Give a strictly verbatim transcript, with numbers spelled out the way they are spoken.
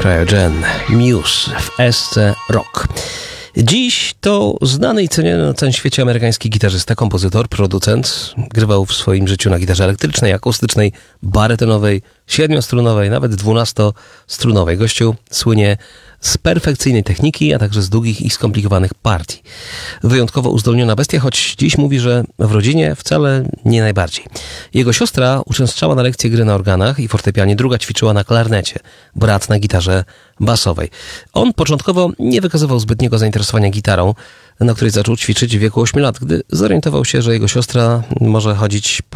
Cryogen, Muse w Esce Rock. Dziś to znany i ceniony na całym świecie amerykański gitarzysta, kompozytor, producent. Grywał w swoim życiu na gitarze elektrycznej, akustycznej, barytonowej, siedmiostrunowej, nawet dwunastostrunowej. Gościu słynie z perfekcyjnej techniki, a także z długich i skomplikowanych partii. Wyjątkowo uzdolniona bestia, choć dziś mówi, że w rodzinie wcale nie najbardziej. Jego siostra uczęszczała na lekcje gry na organach i fortepianie, druga ćwiczyła na klarnecie, brat na gitarze basowej. On początkowo nie wykazywał zbytniego zainteresowania gitarą, na której zaczął ćwiczyć w wieku ośmiu lat, gdy zorientował się, że jego siostra może chodzić